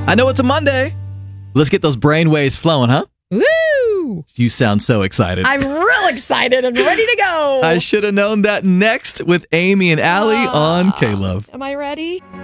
I know it's a Monday. Let's get those brain waves flowing, huh? Woo! You sound so excited. I'm real excited and ready to go. I should have known that. Next with Amy and Allie on K-Love. Am I ready?